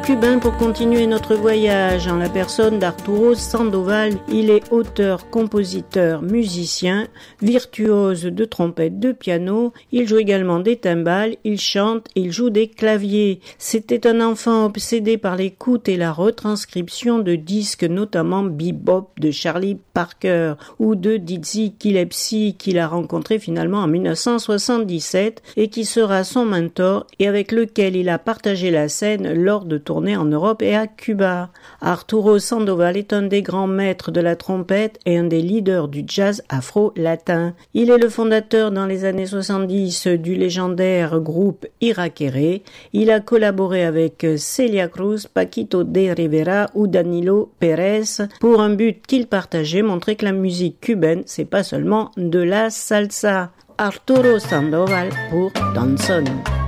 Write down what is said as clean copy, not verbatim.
cubain pour continuer notre voyage en la personne d'Arturo Sandoval. Il est auteur, compositeur, musicien, virtuose de trompette, de piano. Il joue également des timbales, il chante, il joue des claviers. C'était un enfant obsédé par l'écoute et la retranscription de disques, notamment bebop de Charlie Parker ou de Dizzy Gillespie qu'il a rencontré finalement en 1977 et qui sera son mentor et avec lequel il a partagé la scène lors de tournées en Europe et à Cuba. Arturo Sandoval est un des grands maîtres de la trompette et un des leaders du jazz afro-latin. Il est le fondateur dans les années 70 du légendaire groupe Iraquere. Il a collaboré avec Celia Cruz, Paquito de Rivera ou Danilo Pérez pour un but qu'ils partageaient, montrer que la musique cubaine, c'est pas seulement de la salsa. Arturo Sandoval pour Danson.